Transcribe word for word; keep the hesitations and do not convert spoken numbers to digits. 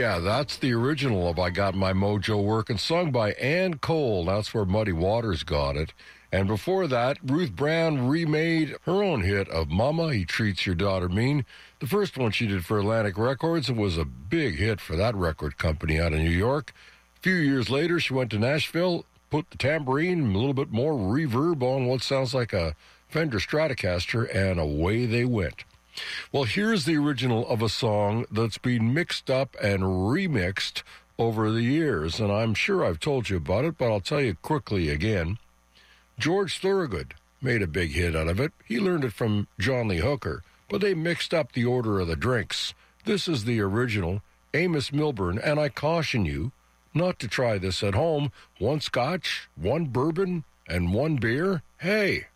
yeah, that's the original of I Got My Mojo Working, sung by Ann Cole. That's where Muddy Waters got it. And before that, Ruth Brown remade her own hit of Mama, He Treats Your Daughter Mean. The first one she did for Atlantic Records. It was a big hit for that record company out of New York. A few years later, she went to Nashville, put the tambourine, a little bit more reverb on what sounds like a Fender Stratocaster, and away they went. Well, here's the original of a song that's been mixed up and remixed over the years, and I'm sure I've told you about it, but I'll tell you quickly again. George Thorogood made a big hit out of it. He learned it from John Lee Hooker, but they mixed up the order of the drinks. This is the original, Amos Milburn, and I caution you not to try this at home. One scotch, one bourbon, and one beer. Hey,